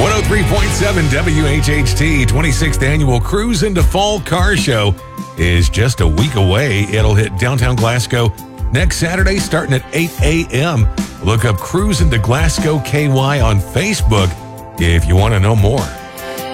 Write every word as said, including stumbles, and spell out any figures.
one oh three point seven W H H T, twenty-sixth Annual Cruise into Fall Car Show is just a week away. It'll hit downtown Glasgow next Saturday starting at eight a.m. Look up Cruise into Glasgow K Y on Facebook if you want to know more.